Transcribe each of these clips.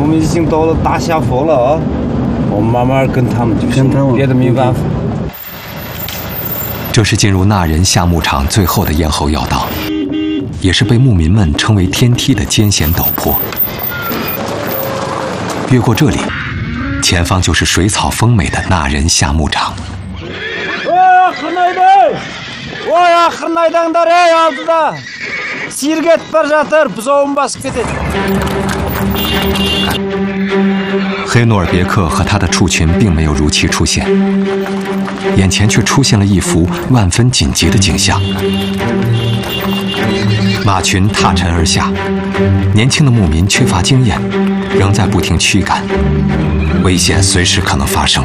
们已经到了大下坡了啊，我们慢慢跟他们就行，别的没办法。 这是进入纳仁夏牧场最后的咽喉要道，也是被牧民们称为天梯的艰险陡坡。越过这里，前方就是水草丰美的纳仁夏牧场。黑诺尔别克和他的畜群并没有如期出现，眼前却出现了一幅万分紧急的景象。马群踏尘而下，年轻的牧民缺乏经验，仍在不停驱赶，危险随时可能发生。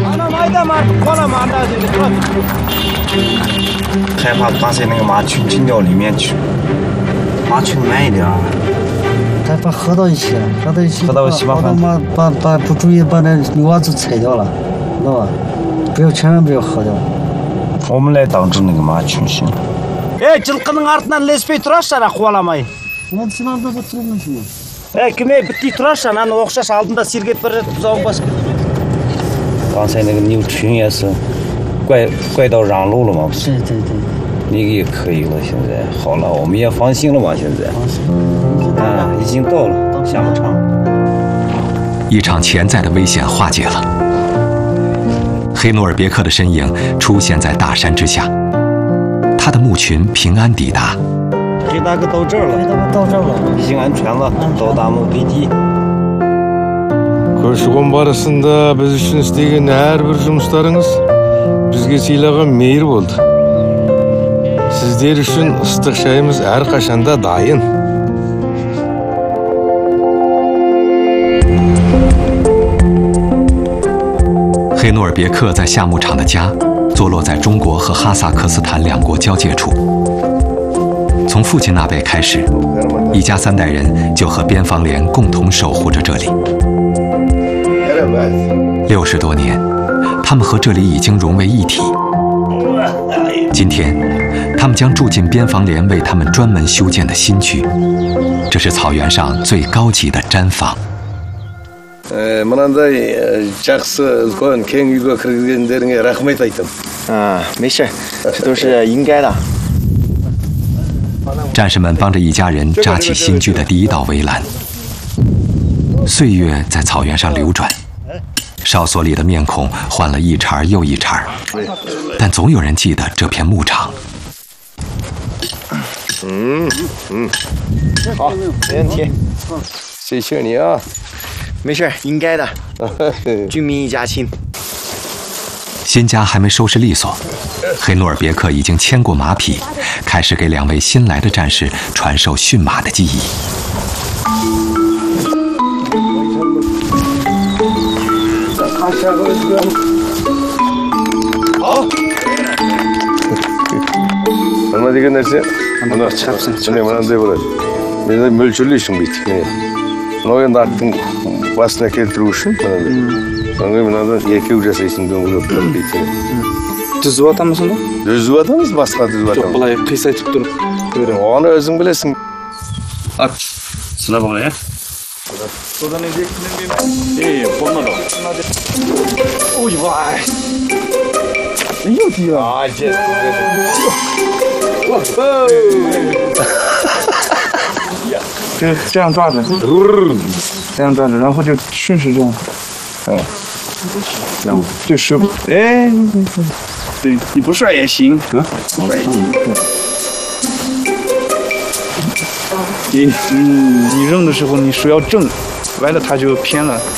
害怕趴在那个马群进到里面去，马群慢一点啊。 他把合到一起，把不注意把那牛娃子踩掉了，知道吧？千万不要合掉。 我们来挡住那个马群行。жылқының артынан ілеспей тұрасыз ана қуаламай. Кіме бітпей тұрасыз ананы оқшаш алдында сергеп бара жатып бұзауын басып кетті. 刚才那个牛群也是怪到让路了嘛？ 对。 你也可以了，现在好了，我们也放心了嘛？现在，已经到了夏牧场。 一场潜在的危险化解了，黑诺尔别克的身影出现在大山之下，他的牧群平安抵达。 黑大哥到这儿了，已经安全了，到达目的地。 көші-қон барысында біз үшін істеген әрбір жұмыстарыңыз бізге сыйлаған мейір болды. Сіздер үшін ыстық шайымыз әрқашанда дайын. 黑诺尔别克在夏牧场的家坐落在中国和哈萨克斯坦两国交界处。从父亲那辈开始，一家3代人就和边防连共同守护着这里。 60多年，他们和这里已经融为一体。今天，他们将住进边防连为他们专门修建的新居，这是草原上最高级的毡房。 没事，这都是应该的。 战士们帮着一家人扎起新居的第一道围栏。岁月在草原上流转。 哨所里的面孔换了一茬又一茬，但总有人记得这片牧场。 好，没问题。谢谢你啊， 没事，应该的。军民一家亲。 新家还没收拾利索，黑诺尔别克已经牵过马匹，开始给2位新来的战士传授驯马的技艺。 好。얼마 되게 нәрсе? Мына міне мынандай болады. Мен мөлшерлейсің бүйтіп. Мынау енді аттың басына келтіру үшін мынандай. Соңғы мынадан екеу жасайсың дөңгелеп тұрып бүйтіп. Дүзіп атамыз сонда? Дүзіп атамыз, басқа дүзіп атамыз. Жоқ, былай қисайтып тұрып. Оны өзің білесің. Ат, сына баға, Содан қолмады. Ой, вай. 又低了啊！这这样抓着，这样抓着，然后就顺势这样，这样对师傅，哎，对你不帅也行啊，不帅也行。你扔的时候你手要正，歪了它就偏了。